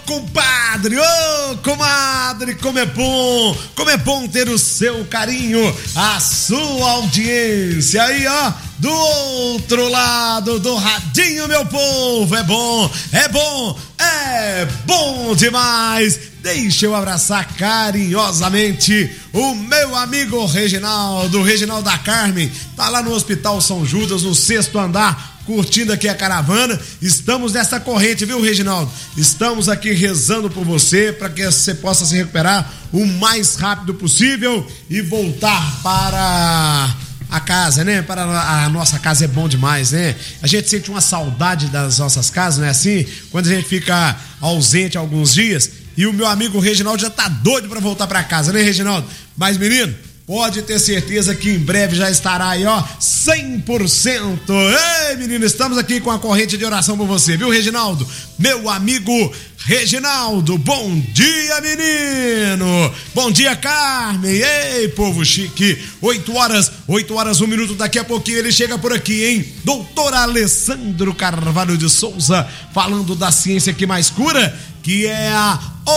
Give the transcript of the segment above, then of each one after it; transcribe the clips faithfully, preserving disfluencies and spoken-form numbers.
compadre, ô oh, comadre, como é bom, como é bom ter o seu carinho, a sua audiência aí, ó, do outro lado do radinho, meu povo, é bom, é bom, é bom demais. Deixa eu abraçar carinhosamente o meu amigo Reginaldo, Reginaldo da Carmen, tá lá no Hospital São Judas, no sexto andar, curtindo aqui a caravana. Estamos nessa corrente, viu, Reginaldo? Estamos aqui rezando por você, para que você possa se recuperar o mais rápido possível e voltar para a casa, né? Para a nossa casa é bom demais, né? A gente sente uma saudade das nossas casas, não é assim? Quando a gente fica ausente alguns dias. E o meu amigo Reginaldo já tá doido pra voltar pra casa, né, Reginaldo? Mas, menino, pode ter certeza que em breve já estará aí, ó, cem por cento. Ei, menino, estamos aqui com a corrente de oração por você, viu, Reginaldo? Meu amigo Reginaldo, bom dia, menino! Bom dia, Carmen! Ei, povo chique! oito horas, oito horas, um minuto, daqui a pouquinho ele chega por aqui, hein? Doutor Alessandro Carvalho de Souza, falando da ciência que mais cura, que é a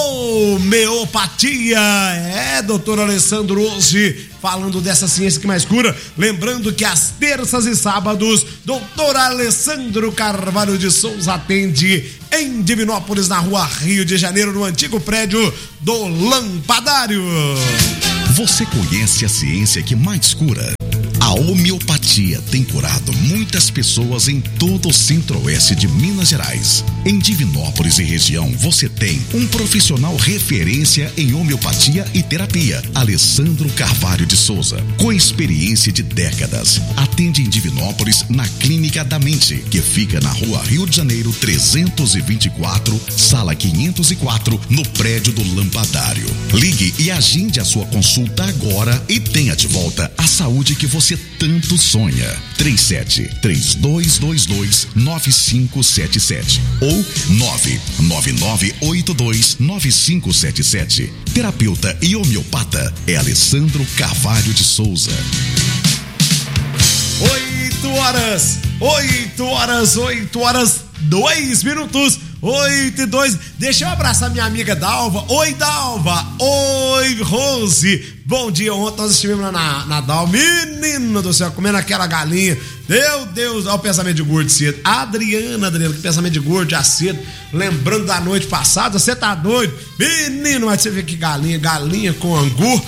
homeopatia. É, doutor Alessandro, hoje falando dessa ciência que mais cura. Lembrando que às terças e sábados, doutor Alessandro Carvalho de Souza atende em Divinópolis, na rua Rio de Janeiro, no antigo prédio do Lampadário. Você conhece a ciência que mais cura? A homeopatia tem curado muitas pessoas em todo o centro-oeste de Minas Gerais. Em Divinópolis e região, você tem um profissional referência em homeopatia e terapia, Alessandro Carvalho de Souza, com experiência de décadas. Atende em Divinópolis na Clínica da Mente, que fica na rua Rio de Janeiro trezentos e vinte e quatro, sala quinhentos e quatro, no prédio do Lampadário. Ligue e agende a sua consulta agora e tenha de volta a saúde que você tanto sonha. três sete três dois dois dois nove cinco sete sete ou nove nove nove oito dois nove cinco sete sete. Terapeuta e homeopata é Alessandro Carvalho de Souza. oito horas, oito horas, oito horas, dois minutos. Oito e dois, deixa eu abraçar minha amiga Dalva. Oi, Dalva. Oi, Rose. Bom dia. Ontem nós estivemos lá na, na Dalva. Menino do céu, comendo aquela galinha. Meu Deus, olha o pensamento de gordo cedo. Adriana, Adriana, que pensamento de gordo já cedo. Lembrando da noite passada, você tá doido? Menino, mas você vê que galinha, galinha com angu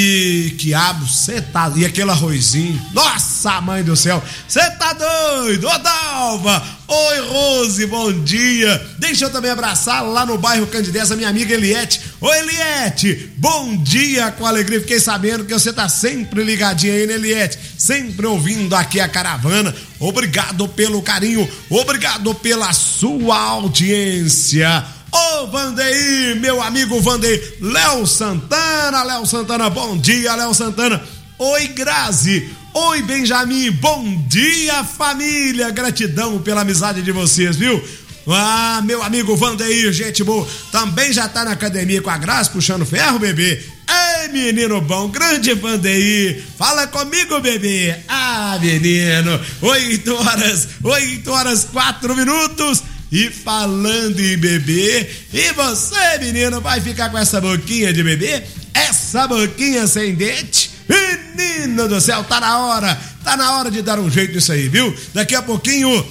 e quiabo, você tá. E aquele arrozinho. Nossa, mãe do céu, você tá doido? Ô, Dalva. Oi, Rose, bom dia. Deixa eu também abraçar lá no bairro Candidez a minha amiga Eliette. Oi, Eliette, bom dia, com alegria. Fiquei sabendo que você tá sempre ligadinha aí, né, Eliette? Sempre ouvindo aqui a caravana. Obrigado pelo carinho, obrigado pela sua audiência. Ô, Vandeir, meu amigo Vandeir, Léo Santana, Léo Santana, bom dia, Léo Santana. Oi, Grazi. Oi, Benjamin, bom dia, família, gratidão pela amizade de vocês, viu? Ah, meu amigo Vandeir, gente boa, também já tá na academia com a Graça, puxando ferro, bebê. Ei, menino bom, grande Vandeir, fala comigo, bebê. Ah, menino, oito horas, oito horas, quatro minutos. E falando em bebê, e você, menino, vai ficar com essa boquinha de bebê? Essa boquinha sem dente? Menino do céu, tá na hora, tá na hora de dar um jeito nisso aí, viu? Daqui a pouquinho,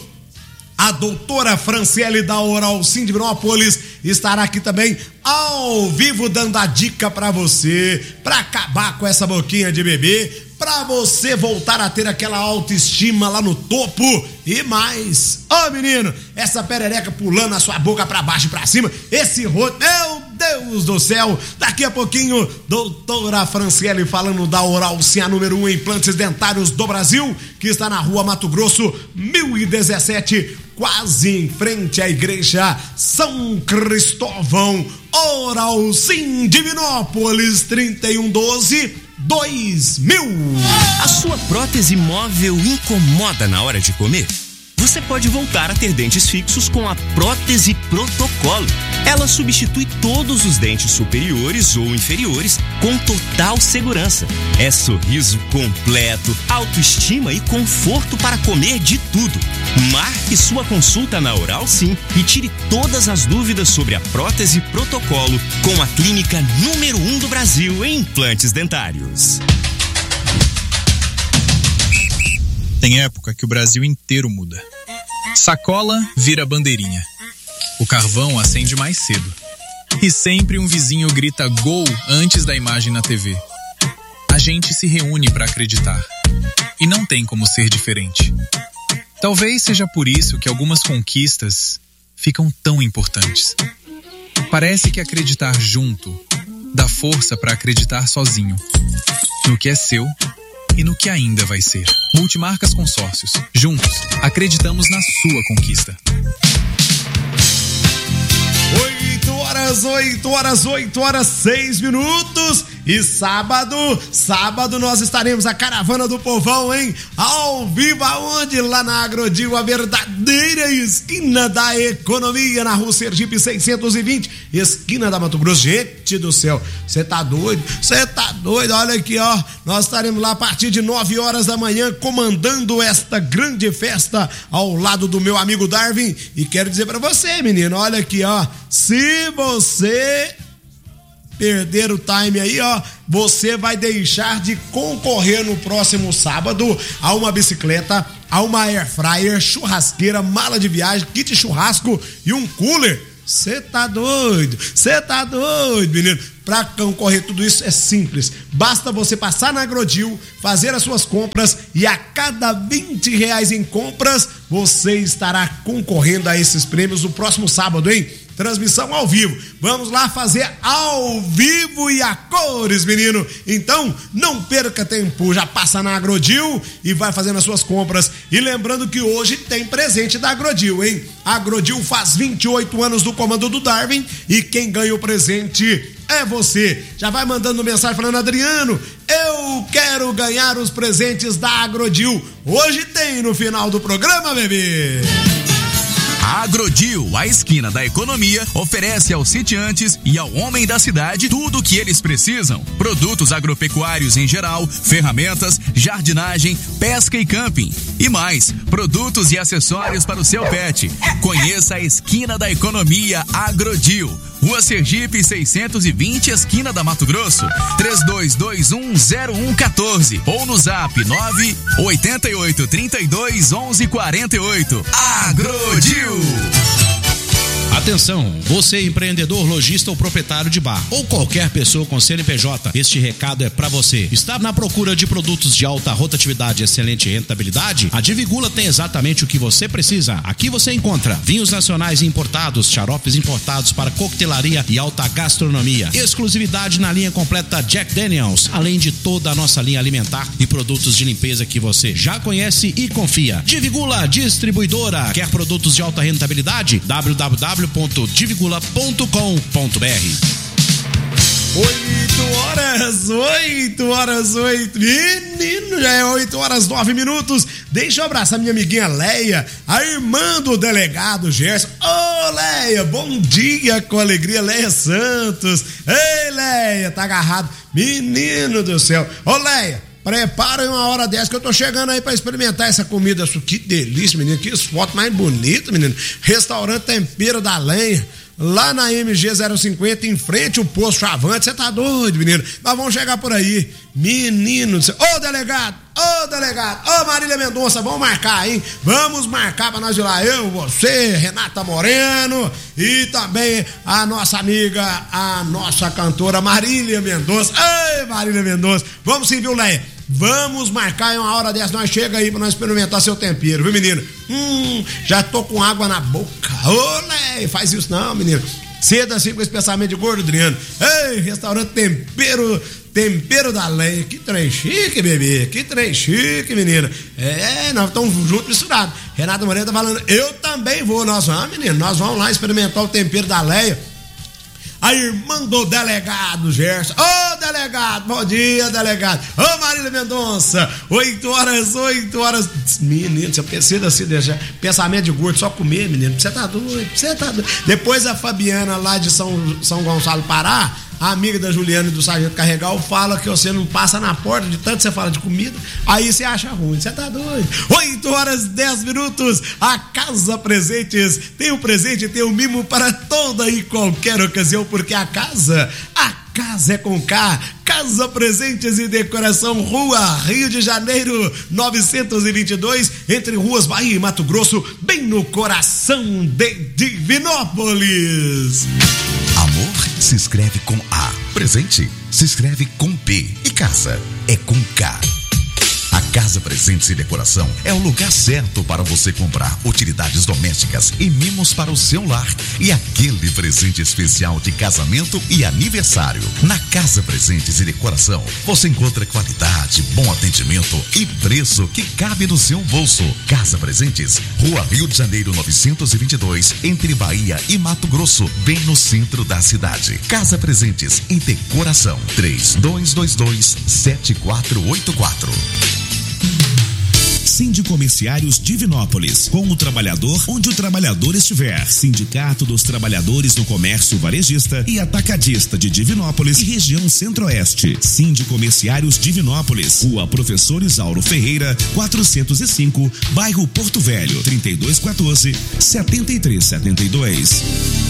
a doutora Franciele da Oral Sim Divinópolis estará aqui também ao vivo dando a dica pra você, pra acabar com essa boquinha de bebê, pra você voltar a ter aquela autoestima lá no topo e mais. Ô, oh, menino, essa perereca pulando a sua boca pra baixo e pra cima, esse rosto, meu Deus do céu, daqui a pouquinho, doutora Franciele falando da Oral Sim, a número um em implantes dentários do Brasil, que está na rua Mato Grosso, mil e dezessete, quase em frente à igreja São Cristóvão. Oral Sim Divinópolis, trinta e um doze dois mil. A sua prótese móvel incomoda na hora de comer? você pode voltar a ter dentes fixos com a prótese Protocolo. Ela substitui todos os dentes superiores ou inferiores com total segurança. É sorriso completo, autoestima e conforto para comer de tudo. Marque sua consulta na Oral Sim e tire todas as dúvidas sobre a prótese Protocolo com a clínica número um do Brasil em implantes dentários. Tem época que o Brasil inteiro muda. Sacola vira bandeirinha. O carvão acende mais cedo. E sempre um vizinho grita gol antes da imagem na T V. A gente se reúne para acreditar. E não tem como ser diferente. Talvez seja por isso que algumas conquistas ficam tão importantes. Parece que acreditar junto dá força para acreditar sozinho. No que é seu e no que ainda vai ser. Multimarcas Consórcios. Juntos, acreditamos na sua conquista. oito horas, oito horas, oito horas, seis minutos. E sábado, sábado nós estaremos a Caravana do Povão, hein? Ao vivo, aonde? Lá na Agrodil, a verdadeira esquina da economia, na Rua Sergipe seiscentos e vinte, esquina da Mato Grosso. Gente do céu, você tá doido? Você tá doido? Olha aqui, ó, nós estaremos lá a partir de nove horas da manhã, comandando esta grande festa ao lado do meu amigo Darwin. E quero dizer pra você, menino, olha aqui, ó, se você perder o time aí, ó, você vai deixar de concorrer no próximo sábado a uma bicicleta, a uma air fryer, churrasqueira, mala de viagem, kit churrasco e um cooler. Você tá doido? Você tá doido, menino? Pra concorrer tudo isso é simples. Basta você passar na Agrodil, fazer as suas compras e a cada vinte reais em compras, você estará concorrendo a esses prêmios no próximo sábado, hein? Transmissão ao vivo. Vamos lá fazer ao vivo e a cores, menino. Então, não perca tempo. Já passa na Agrodil e vai fazendo as suas compras. E lembrando que hoje tem presente da Agrodil, hein? A Agrodil faz vinte e oito anos do comando do Darwin e quem ganha o presente é você. Já vai mandando mensagem falando: Adriano, eu quero ganhar os presentes da Agrodil. Hoje tem no final do programa, bebê. A Agrodil, a esquina da economia, oferece aos sitiantes e ao homem da cidade tudo o que eles precisam. Produtos agropecuários em geral, ferramentas, jardinagem, pesca e camping. E mais, produtos e acessórios para o seu pet. Conheça a esquina da economia Agrodil. Rua Sergipe seiscentos e vinte, esquina da Mato Grosso. três dois dois um zero um um quatro ou no zap nove oito oito, três dois, onze, quarenta e oito. Agrodil. Atenção, você empreendedor, lojista ou proprietário de bar ou qualquer pessoa com C N P J, este recado é pra você. Está na procura de produtos de alta rotatividade e excelente rentabilidade? A Divigula tem exatamente o que você precisa. Aqui você encontra vinhos nacionais importados, xaropes importados para coquetelaria e alta gastronomia, exclusividade na linha completa Jack Daniels, além de toda a nossa linha alimentar e produtos de limpeza que você já conhece e confia. Divigula Distribuidora. Quer produtos de alta rentabilidade? w w w ponto divigula ponto com ponto b r. oito horas, oito horas, oito. Menino, já é oito horas, nove minutos. Deixa eu abraçar minha amiguinha Leia, a irmã do delegado Gerson. Ô, oh, Leia, bom dia com alegria, Leia Santos. Ei, Leia, tá agarrado. Menino do céu. Ô, oh, Leia, prepara uma hora dessa que eu tô chegando aí pra experimentar essa comida. Que delícia, menino. Que foto mais bonita, menino. Restaurante Tempero da Lenha, lá na M G zero cinquenta, em frente ao posto Chavante. Você tá doido, menino? Nós vamos chegar por aí. Menino do céu. Ô, delegado, ô, delegado, ô, Marília Mendonça, vamos marcar, hein? Vamos marcar pra nós ir lá. Eu, você, Renata Moreno e também a nossa amiga, a nossa cantora Marília Mendonça. Ei, Marília Mendonça. Vamos sim, viu, Leia? Vamos marcar em uma hora dessa, nós chega aí pra nós experimentar seu tempero, viu, menino? Hum, já tô com água na boca. Ô, Leia, faz isso não, menino. Cedo assim com esse pensamento de gordo, Adriano. Ei, restaurante Tempero, Tempero da Lenha. Que trem chique, bebê. Que trem chique, menina. É, nós estamos juntos, misturados. Renata Moreira tá falando, eu também vou. Nós vamos, menino, nós vamos lá experimentar o tempero da Lenha. A irmã do delegado Gerson. Ô, delegado. Bom dia, delegado. Ô, Marília Mendonça. oito horas, oito horas. Menino, você precisa assim deixar. Pensamento de gordo, só comer, menino. Você tá doido, você tá doido. Depois a Fabiana lá de São, São Gonçalo, Pará, a amiga da Juliana e do Sargento Carregal, fala que você não passa na porta de tanto que você fala de comida, aí você acha ruim, você tá doido. oito horas, dez minutos, a Casa Presentes tem o presente, tem o mimo para toda e qualquer ocasião, porque a casa, a casa é com K. Casa Presentes e Decoração, Rua Rio de Janeiro, novecentos e vinte e dois, entre Ruas Bahia e Mato Grosso, bem no coração de Divinópolis. Amor se escreve com A. Presente se escreve com P. E casa é com K. A Casa Presentes e Decoração é o lugar certo para você comprar utilidades domésticas e mimos para o seu lar e aquele presente especial de casamento e aniversário. Na Casa Presentes e Decoração você encontra qualidade, bom atendimento e preço que cabe no seu bolso. Casa Presentes, Rua Rio de Janeiro novecentos e vinte e dois, entre Bahia e Mato Grosso, bem no centro da cidade. Casa Presentes e Decoração, três dois dois dois, sete quatro oito quatro. Sindicomerciários Divinópolis, com o trabalhador onde o trabalhador estiver. Sindicato dos Trabalhadores no Comércio Varejista e Atacadista de Divinópolis e região Centro-Oeste. Sindicomerciários Divinópolis, Rua Professor Isauro Ferreira, quatrocentos e cinco, bairro Porto Velho, trinta e dois quatorze, setenta e três setenta e dois.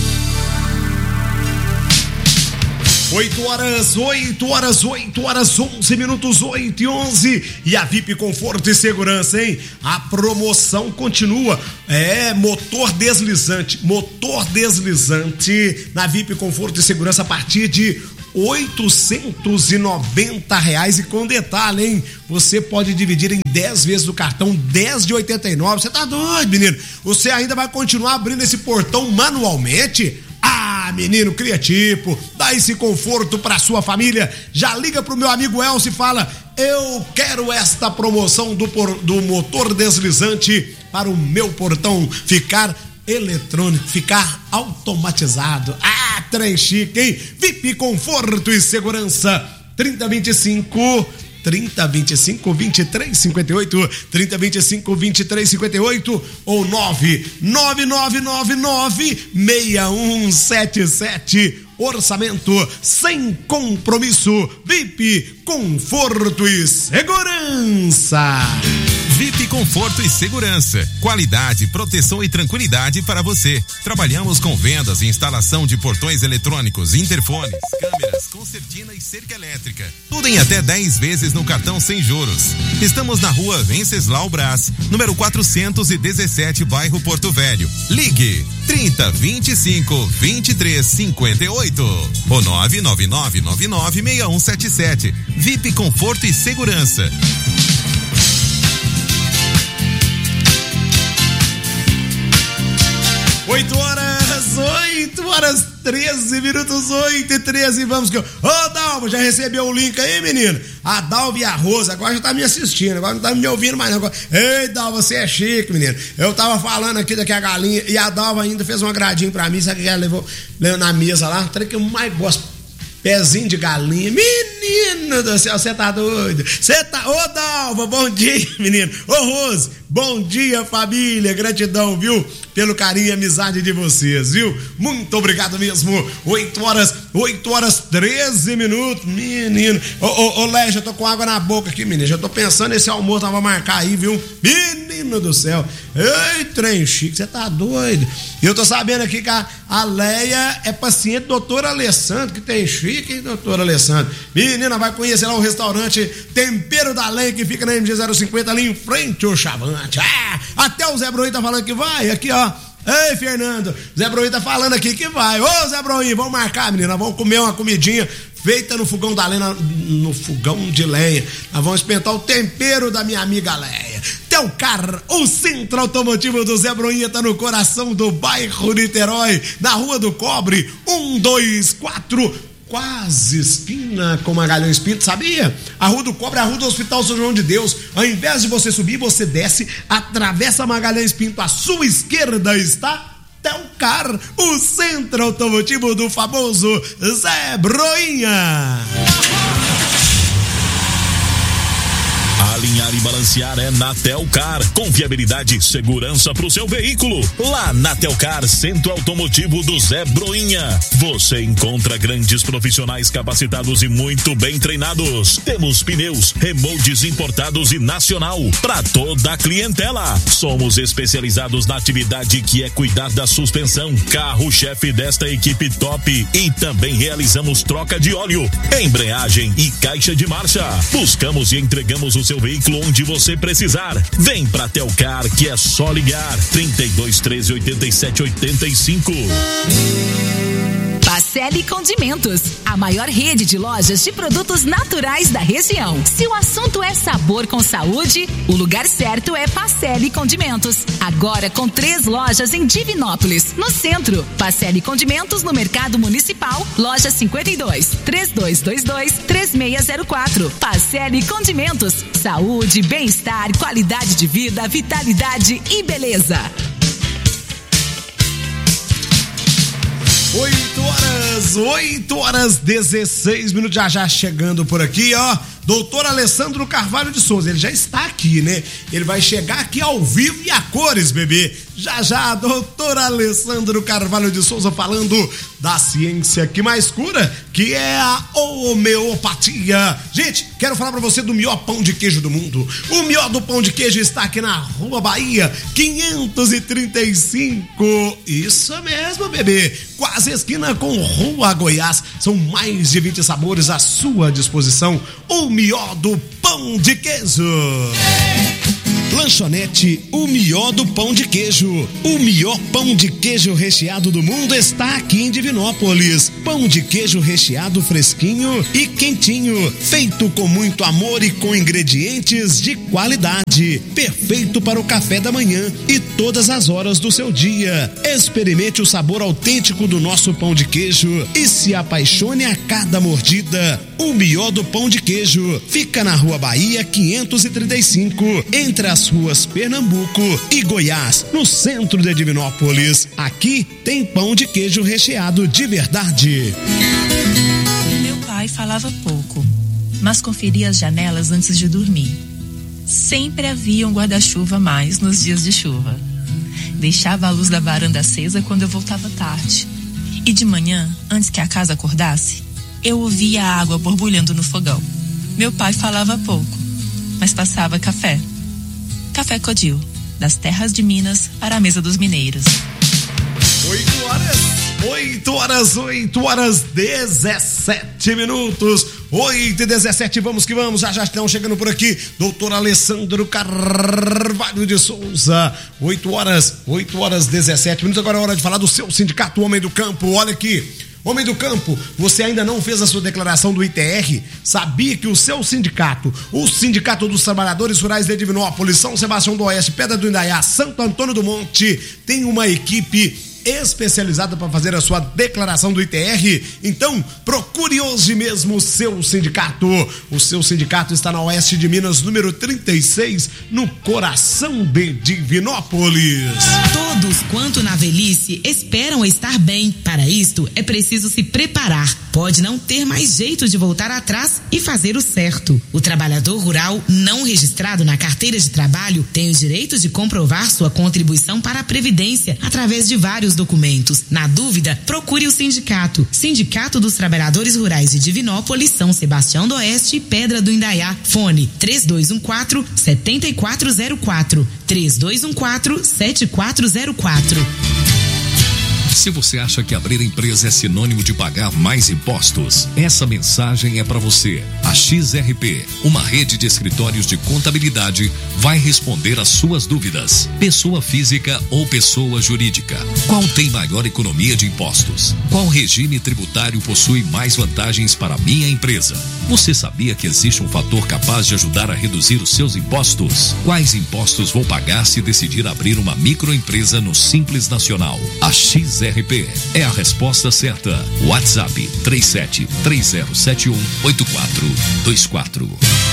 oito horas, oito horas, oito horas, onze minutos, oito e onze. E a V I P Conforto e Segurança, hein? A promoção continua. É, motor deslizante. Motor deslizante na V I P Conforto e Segurança a partir de oitocentos e noventa reais. E com detalhe, hein? Você pode dividir em dez vezes do cartão, dez de oitenta e nove. Você tá doido, menino? Você ainda vai continuar abrindo esse portão manualmente? Ah, menino criativo, dá esse conforto pra sua família. Já liga pro meu amigo Elcio e fala: eu quero esta promoção do, por, do motor deslizante para o meu portão ficar eletrônico, ficar automatizado. Ah, trem chique, hein? V I P Conforto e Segurança, trinta vinte e cinco trinta, vinte e cinco, vinte e três, cinquenta e oito, trinta, vinte e cinco, vinte e três, cinquenta e oito ou nove nove nove nove nove, seis um sete sete. Orçamento sem compromisso. V I P Conforto e Segurança. V I P Conforto e Segurança. Qualidade, proteção e tranquilidade para você. Trabalhamos com vendas e instalação de portões eletrônicos, interfones, câmeras, concertina e cerca elétrica. Tudo em até dez vezes no cartão sem juros. Estamos na Rua Venceslau Brás, número quatrocentos e dezessete, bairro Porto Velho. Ligue trinta, vinte e cinco, vinte e três, cinquenta e oito ou nove nove nove nove nove, seis um sete sete. V I P Conforto e Segurança. oito horas, oito horas, treze minutos, oito e treze. Vamos que eu. Ô, Dalva, já recebeu o link aí, menino? A Dalva e a Rosa agora já tá me assistindo, agora não tá me ouvindo mais não. Ei, Dalva, você é chique, menino. Eu tava falando aqui daqui a galinha e a Dalva ainda fez um agradinho pra mim. Sabe o que ela levou, levou na mesa lá? O que eu mais gosto. Pezinho de galinha. Menino do céu, você tá doido? Você tá. Ô, Dalva, bom dia, menino. Ô, Rose, bom dia, família. Gratidão, viu? Pelo carinho e amizade de vocês, viu? Muito obrigado mesmo. oito horas, oito horas, treze minutos. Menino. Ô, ô, ô, Léo, já tô com água na boca aqui, menino. Já tô pensando nesse almoço, tava marcar aí, viu? Menino do céu. Ei, trem chique, você tá doido? E eu tô sabendo aqui que a, a Leia é paciente do doutor Alessandro, que tem chique, hein, doutor Alessandro? Menina, vai conhecer lá o restaurante Tempero da Leia, que fica na M G zero cinquenta, ali em frente ao Chavante. Ah, até o Zé Broí tá falando que vai, aqui ó. Ei, Fernando, Zé Broí tá falando aqui que vai. Ô, Zé Broí, vamos marcar, menina, vamos comer uma comidinha feita no fogão da lenha, no fogão de lenha. Nós vamos espetar o tempero da minha amiga Leia. Telcar, o centro automotivo do Zé Broinha, tá no coração do bairro Niterói, na Rua do Cobre, um dois quatro, quase esquina com Magalhães Pinto, sabia? A Rua do Cobre é a Rua do Hospital São João de Deus. Ao invés de você subir, você desce, atravessa Magalhães Pinto, à sua esquerda está Telcar, o centro automotivo do famoso Zé Broinha. alinhar e balancear é na Telcar. Confiabilidade e segurança pro seu veículo. Lá na Telcar, Centro Automotivo do Zé Broinha. Você encontra grandes profissionais capacitados e muito bem treinados. Temos pneus, remoldes importados e nacional para toda a clientela. Somos especializados na atividade que é cuidar da suspensão, carro-chefe desta equipe top, e também realizamos troca de óleo, embreagem e caixa de marcha. Buscamos e entregamos o seu veículo onde você precisar. Vem pra Telcar, que é só ligar. trinta e dois, treze, oitenta e sete, oitenta e cinco. Pacelli Condimentos, a maior rede de lojas de produtos naturais da região. Se o assunto é sabor com saúde, o lugar certo é Pacelli Condimentos. Agora com três lojas em Divinópolis, no centro. Pacelli Condimentos no Mercado Municipal, loja cinquenta e dois, três dois dois dois, três seis zero quatro. Pacelli Condimentos, saúde, bem-estar, qualidade de vida, vitalidade e beleza. oito horas, oito horas, dezesseis minutos, já já chegando por aqui, ó. Doutor Alessandro Carvalho de Souza, ele já está aqui, né? Ele vai chegar aqui ao vivo e a cores, bebê. Já já, doutor Alessandro Carvalho de Souza falando da ciência que mais cura, que é a homeopatia. Gente, quero falar pra você do melhor pão de queijo do mundo. O melhor do pão de queijo está aqui na Rua Bahia, quinhentos e trinta e cinco. Isso mesmo, bebê. Quase esquina com Rua Goiás. São mais de vinte sabores à sua disposição. O melhor do pão de queijo. Lanchonete, o melhor do pão de queijo. O melhor pão de queijo recheado do mundo está aqui em Divinópolis. Pão de queijo recheado fresquinho e quentinho, feito com muito amor e com ingredientes de qualidade. Perfeito para o café da manhã e todas as horas do seu dia. Experimente o sabor autêntico do nosso pão de queijo e se apaixone a cada mordida. O melhor do pão de queijo fica na Rua Bahia quinhentos e trinta e cinco, entre as ruas Pernambuco e Goiás, no centro de Divinópolis. Aqui tem pão de queijo recheado de verdade. Meu pai falava pouco, mas conferia as janelas antes de dormir. Sempre havia um guarda-chuva a mais nos dias de chuva. Deixava a luz da varanda acesa quando eu voltava tarde. E de manhã, antes que a casa acordasse, eu ouvia a água borbulhando no fogão. Meu pai falava pouco, mas passava café. Café Codil, das terras de Minas para a mesa dos mineiros. Oito horas, oito horas, oito horas, dezessete minutos. Oito e dezessete, vamos que vamos. Já já estão chegando por aqui. Doutor Alessandro Carvalho de Souza. Oito horas, oito horas, dezessete minutos. Agora é hora de falar do seu sindicato Homem do Campo. Olha aqui. Homem do Campo, você ainda não fez a sua declaração do I T R? Sabia que o seu sindicato, o Sindicato dos Trabalhadores Rurais de Divinópolis, São Sebastião do Oeste, Pedra do Indaiá, Santo Antônio do Monte, tem uma equipe especializada para fazer a sua declaração do I T R? Então, procure hoje mesmo o seu sindicato. O seu sindicato está na Oeste de Minas, número trinta e seis, no coração de Divinópolis. Todos quanto na velhice esperam estar bem. Para isto, é preciso se preparar. Pode não ter mais jeito de voltar atrás e fazer o certo. O trabalhador rural não registrado na carteira de trabalho tem o direito de comprovar sua contribuição para a Previdência através de vários documentos. Na dúvida, procure o sindicato. Sindicato dos Trabalhadores Rurais de Divinópolis, São Sebastião do Oeste e Pedra do Indaiá. Fone três dois um quatro, sete quatro zero quatro. três dois um quatro, sete quatro zero quatro. Se você acha que abrir empresa é sinônimo de pagar mais impostos, essa mensagem é para você. A X R P, uma rede de escritórios de contabilidade, vai responder às suas dúvidas. Pessoa física ou pessoa jurídica? Qual tem maior economia de impostos? Qual regime tributário possui mais vantagens para a minha empresa? Você sabia que existe um fator capaz de ajudar a reduzir os seus impostos? Quais impostos vou pagar se decidir abrir uma microempresa no Simples Nacional? A X R P é a resposta certa. WhatsApp três sete três zero sete um oito quatro dois quatro.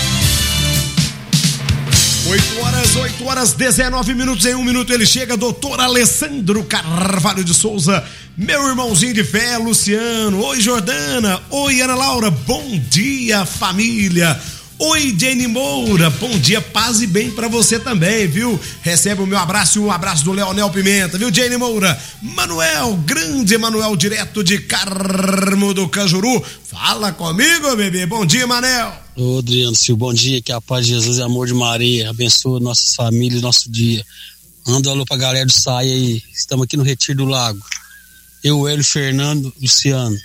oito horas, oito horas, dezenove minutos. Em um minuto ele chega, doutor Alessandro Carvalho de Souza. Meu irmãozinho de fé, Luciano. Oi, Jordana. Oi, Ana Laura. Bom dia, família. Oi, Jenny Moura, bom dia, paz e bem pra você também, viu? Recebe o meu abraço e um abraço do Leonel Pimenta, viu, Jenny Moura? Manuel, grande Manuel, direto de Carmo do Cajuru. Fala comigo, bebê. Bom dia, Manel. Ô, Adriano Silva, bom dia, que a paz de Jesus e amor de Maria abençoe nossas famílias, nosso dia. Manda um alô pra galera do S A I aí, estamos aqui no Retiro do Lago. Eu, Hélio, Fernando, Luciano.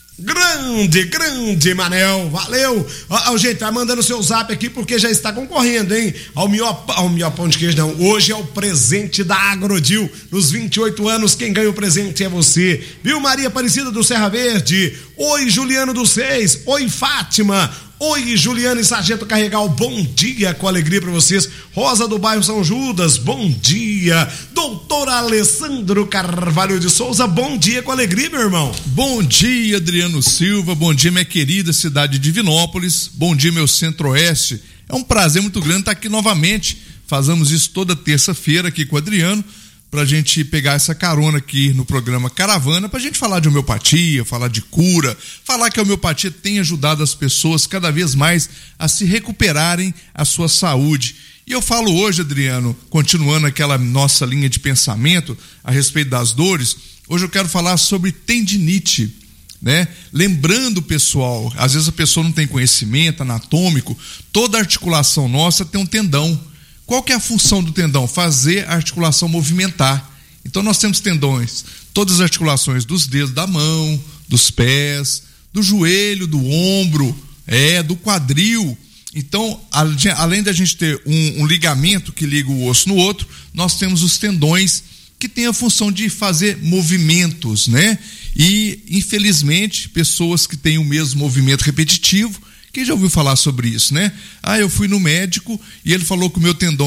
Grande, grande, Manel, valeu. Ó, gente, vai mandando seu zap aqui porque já está concorrendo, hein? Ao melhor, ao melhor pão de queijo, não. Hoje é o presente da Agrodil. Nos vinte e oito anos, quem ganha o presente é você. Viu, Maria Aparecida do Serra Verde? Oi, Juliano do Seis. Oi, Fátima. Oi, Juliana e Sargento Carregal, bom dia, com alegria pra vocês. Rosa do bairro São Judas, bom dia. Doutor Alessandro Carvalho de Souza, bom dia, com alegria, meu irmão. Bom dia, Adriano Silva, bom dia, minha querida cidade de Divinópolis, bom dia, meu Centro-Oeste. É um prazer muito grande estar aqui novamente. Fazemos isso toda terça-feira aqui com o Adriano, pra gente pegar essa carona aqui no programa Caravana, pra gente falar de homeopatia, falar de cura, falar que a homeopatia tem ajudado as pessoas cada vez mais a se recuperarem a sua saúde. E eu falo hoje, Adriano, continuando aquela nossa linha de pensamento a respeito das dores, hoje eu quero falar sobre tendinite, né? Lembrando, pessoal, às vezes a pessoa não tem conhecimento anatômico, toda articulação nossa tem um tendão. Qual que é a função do tendão? Fazer a articulação movimentar. Então nós temos tendões, todas as articulações dos dedos da mão, dos pés, do joelho, do ombro, é, do quadril. Então, além da gente ter um, um ligamento que liga o osso no outro, nós temos os tendões que têm a função de fazer movimentos, né? E, infelizmente, pessoas que têm o mesmo movimento repetitivo, quem já ouviu falar sobre isso, né? Ah, eu fui no médico e ele falou que o meu tendão